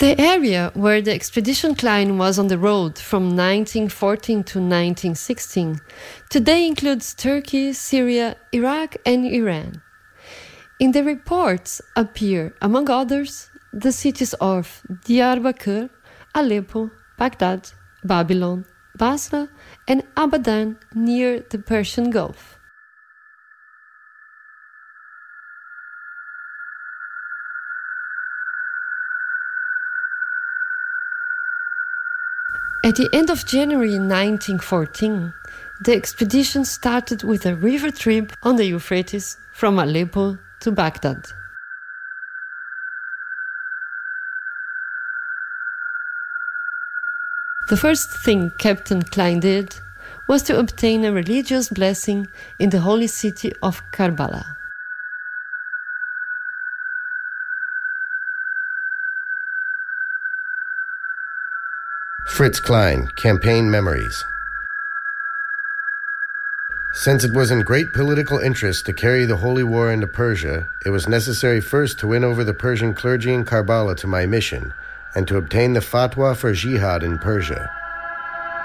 The area where the Expedition Klein was on the road from 1914 to 1916 today includes Turkey, Syria, Iraq, and Iran. In the reports appear, among others, the cities of Diyarbakir, Aleppo, Baghdad, Babylon, Basra, and Abadan near the Persian Gulf. At the end of January 1914, the expedition started with a river trip on the Euphrates from Aleppo to Baghdad. The first thing Captain Klein did was to obtain a religious blessing in the holy city of Karbala. Fritz Klein, Campaign Memories. Since it was in great political interest to carry the holy war into Persia, it was necessary first to win over the Persian clergy in Karbala to my mission and to obtain the fatwa for jihad in Persia.